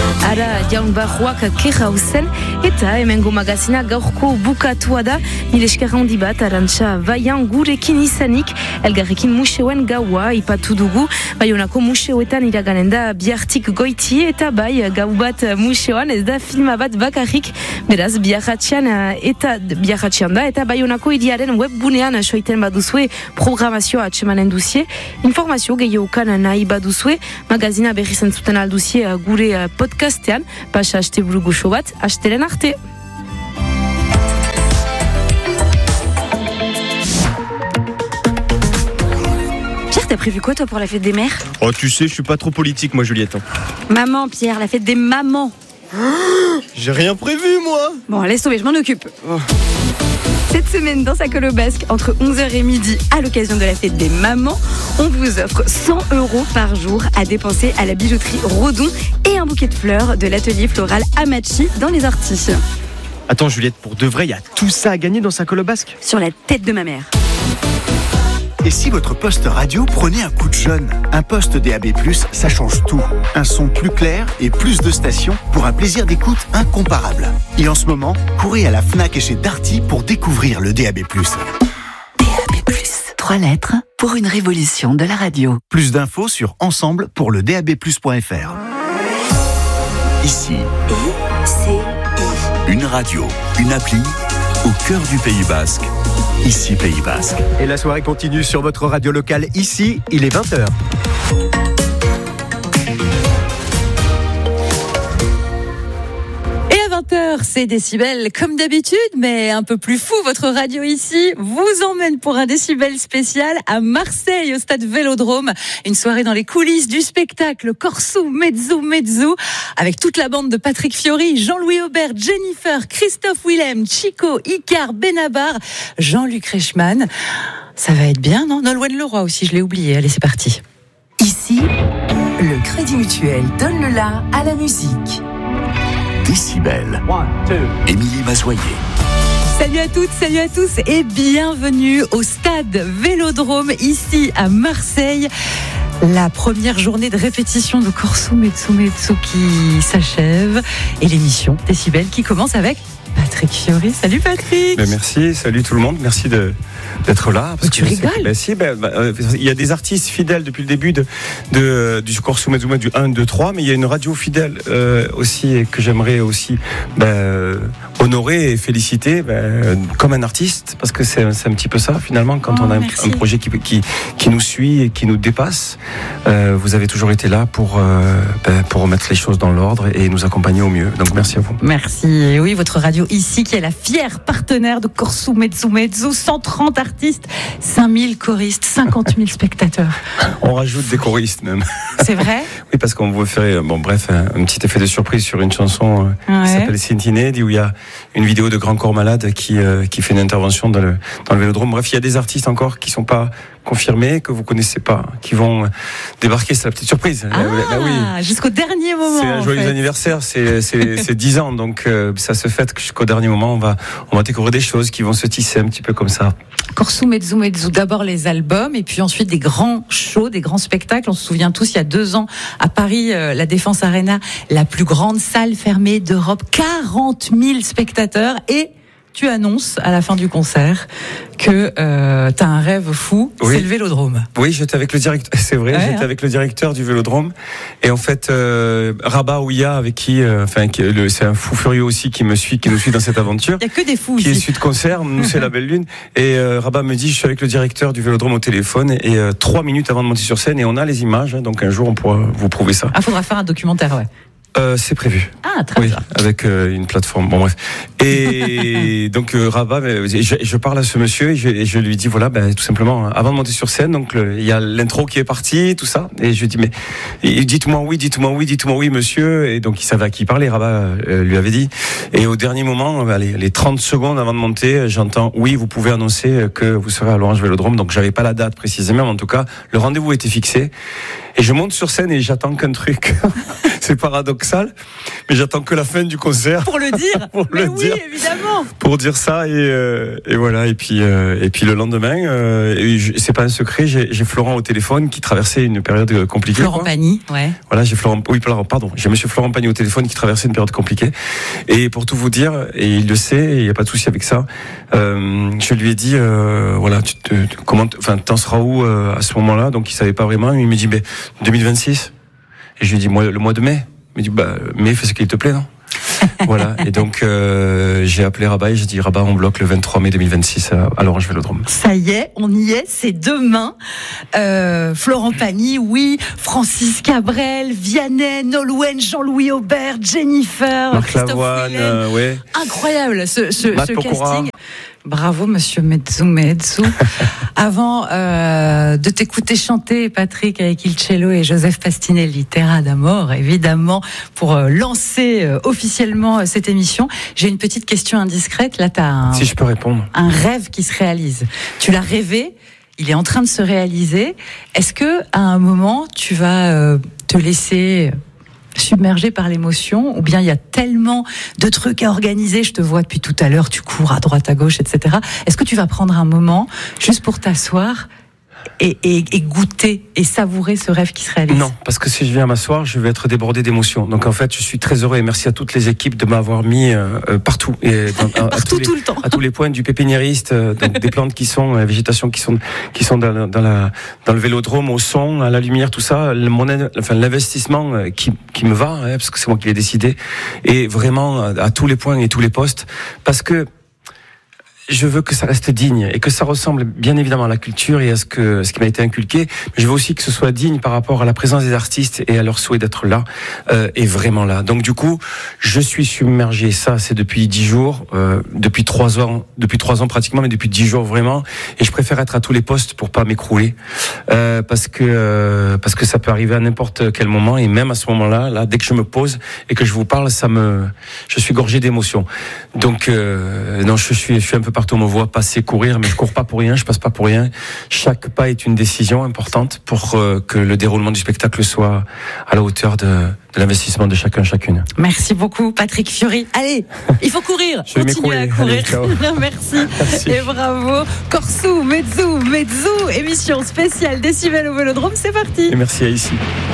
Ara jaun barruak keja uzen, eta hemengo magazina gaurko bukatua da, nire esker handi bat, Arantxa Baian gurekin izanik, elgarrekin museoen gaua ipatu dugu, Baionako museoetan iraganen da bihartik goiti, eta bai gau bat museoan, ez da filma bat bakarrik, beraz biarratxean da, eta Baionako hiriaren webgunean soiten baduzue programazioa atsemanen duzie, informazio gehiokan nahi baduzue, magazina berri zentzuten alduzie gure podcastean, pasa asteburu goxo bat, astelen arte. Pierre, t'as prévu quoi toi pour la fête des mères ? Oh, tu sais, je suis pas trop politique moi, Juliette. Maman, Pierre, la fête des mamans. J'ai rien prévu moi. Bon, laisse tomber, je m'en occupe. Oh. Cette semaine, dans sa colo basque, entre 11h et midi, à l'occasion de la fête des mamans, on vous offre 100 € par jour à dépenser à la bijouterie Rodon et un bouquet de fleurs de l'atelier floral Amachi dans les Orties. Attends Juliette, pour de vrai, il y a tout ça à gagner dans sa colo basque ? Sur la tête de ma mère. Et si votre poste radio prenait un coup de jeune ? Un poste DAB+, ça change tout. Un son plus clair et plus de stations pour un plaisir d'écoute incomparable. Et en ce moment, courez à la Fnac et chez Darty pour découvrir le DAB+. DAB+, 3 lettres pour une révolution de la radio. Plus d'infos sur ensemble pour le DAB+.fr. Ici, une radio, une appli au cœur du Pays Basque. Ici Pays Basque. Et la soirée continue sur votre radio locale. Ici, il est 20h. Et à 20h, c'est Décibel comme d'habitude, mais un peu plus fou. Votre radio ici vous emmène pour un Décibel spécial à Marseille, au stade Vélodrome. Une soirée dans les coulisses du spectacle Korsou Mezzu Mezzu, avec toute la bande de Patrick Fiori, Jean-Louis Aubert, Jennifer, Christophe Willem, Chico, Icar, Benabar, Jean-Luc Reichmann. Ça va être bien, non ? Nolwenn Leroy aussi, je l'ai oublié. Allez, c'est parti. Ici, le Crédit Mutuel donne le la à la musique. Décibel. Émilie Mazoyer. Salut à toutes, salut à tous et bienvenue au stade Vélodrome ici à Marseille. La première journée de répétition de Korsou Mezzu Mezzu qui s'achève et l'émission Décibel qui commence avec Patrick Fiori. Salut Patrick. Merci, salut tout le monde, merci d'être là. Parce tu rigoles. Il y a des artistes fidèles depuis le début du Korsou Mezzu Mezzu du 1, 2, 3, mais il y a une radio fidèle aussi et que j'aimerais aussi honorer et féliciter comme un artiste, parce que c'est un petit peu ça finalement quand on a un projet qui nous suit et qui nous dépasse. Vous avez toujours été là pour remettre les choses dans l'ordre et nous accompagner au mieux. Donc merci à vous. Merci. Et oui, votre radio ici qui est la fière partenaire de Korsou Mezzu Mezzu, 130 artistes, 5000 choristes, 50 000 spectateurs. On rajoute des choristes même. C'est vrai ? Oui, parce qu'on veut faire un petit effet de surprise sur une chanson qui s'appelle Sintinedi, où il y a une vidéo de Grand Corps Malade qui fait une intervention dans le Vélodrome. Bref, il y a des artistes encore qui sont pas confirmés, que vous connaissez pas, qui vont débarquer. C'est la petite surprise. Oui. Jusqu'au dernier moment. C'est un joyeux anniversaire, c'est 10 ans, donc ça se fête jusqu'au dernier moment. On va découvrir des choses qui vont se tisser un petit peu comme ça. Korsou Mezzu Mezzu, d'abord les albums et puis ensuite des grands shows, des grands spectacles. On se souvient tous, il y a 2 ans à Paris, la Défense Arena, la plus grande salle fermée d'Europe, 40 000 spectateurs et tu annonces à la fin du concert que t'as un rêve fou, c'est le Vélodrome. Oui, j'étais avec le directeur, c'est vrai, avec le directeur du Vélodrome. Et en fait, Rabat Ouya, avec qui, c'est un fou furieux aussi qui nous suit dans cette aventure. Il y a que des fous qui ici. est suite concert, nous c'est la belle lune. Et Rabat me dit, je suis avec le directeur du Vélodrome au téléphone et 3 minutes avant de monter sur scène et on a les images, donc un jour on pourra vous prouver ça. Faudra faire un documentaire, ouais. C'est prévu. Très bien. Avec une plateforme. Bon bref. Et donc Rabat, je parle à ce monsieur et je lui dis voilà, tout simplement avant de monter sur scène, donc il y a l'intro qui est parti, tout ça. Et je lui dis mais dites-moi oui, monsieur. Et donc il savait à qui parler. Rabat lui avait dit. Et au dernier moment, les 30 secondes avant de monter, j'entends oui, vous pouvez annoncer que vous serez à l'Orange Vélodrome. Donc j'avais pas la date précisément, mais en tout cas le rendez-vous était fixé. Et je monte sur scène et j'attends qu'un truc. c'est paradoxal, mais j'attends que la fin du concert. Pour le dire. Pour mais le oui, dire. évidemment. Pour dire ça et voilà. Et puis le lendemain, c'est pas un secret, j'ai Florent au téléphone qui traversait une période compliquée. Florent Pagny, ouais. Voilà, j'ai Monsieur Florent Pagny au téléphone qui traversait une période compliquée. Et pour tout vous dire, et il le sait, et il n'y a pas de souci avec ça, je lui ai dit, voilà, t'en seras où à ce moment-là? Donc il savait pas vraiment. Il me dit, 2026. Et je lui ai dit, le mois de mai. Il me dit, mai, fais ce qu'il te plaît, non? Voilà. Et donc j'ai appelé Rabat et j'ai dit, Rabat, on bloque le 23 mai 2026 à l'Orange Vélodrome. Ça y est, on y est, c'est demain. Florent Pagny, oui, Francis Cabrel, Vianney, Nolwenn, Jean-Louis Aubert, Jennifer, Marc Christophe Lavoine, Willem. ouais. Incroyable ce Matt Pokora. casting. Bravo, monsieur Mezzu. Avant de t'écouter chanter, Patrick, avec Il Cello et Joseph Pastinelli, Terra d'Amore, évidemment, pour lancer officiellement cette émission, j'ai une petite question indiscrète. Là, t'as si je peux répondre. Un rêve qui se réalise. Tu l'as rêvé, il est en train de se réaliser. Est-ce que à un moment, tu vas te laisser submergé par l'émotion, ou bien il y a tellement de trucs à organiser, je te vois depuis tout à l'heure, tu cours à droite, à gauche, etc. Est-ce que tu vas prendre un moment juste pour t'asseoir et goûter et savourer ce rêve qui se réalise? Non, parce que si je viens m'asseoir, je vais être débordé d'émotions. Donc en fait, je suis très heureux et merci à toutes les équipes de m'avoir mis partout et partout tout le temps, à tous les points du pépiniériste, donc des plantes qui sont, la végétation qui sont dans le vélodrome, au son, à la lumière, tout ça. L'investissement qui me va, hein, parce que c'est moi qui l'ai décidé, et vraiment à tous les points et tous les postes, parce que je veux que ça reste digne et que ça ressemble bien évidemment à la culture et à ce qui m'a été inculqué. Mais je veux aussi que ce soit digne par rapport à la présence des artistes et à leur souhait d'être là et vraiment là. Donc du coup, je suis submergé. Ça, c'est depuis 10 jours, depuis 3 ans pratiquement, mais depuis 10 jours vraiment. Et je préfère être à tous les postes pour pas m'écrouler parce que ça peut arriver à n'importe quel moment et même à ce moment-là, là, dès que je me pose et que je vous parle, je suis gorgé d'émotions. Donc non, je suis un peu partout, on me voit passer, courir, mais je cours pas pour rien, je passe pas pour rien. Chaque pas est une décision importante pour que le déroulement du spectacle soit à la hauteur de l'investissement de chacune. Merci beaucoup, Patrick Fiori. Allez, il faut courir. Continuez à courir. Allez, merci. Et bravo. Corso, Mezzu, émission spéciale Décibel au Vélodrome, c'est parti. Et merci à ici.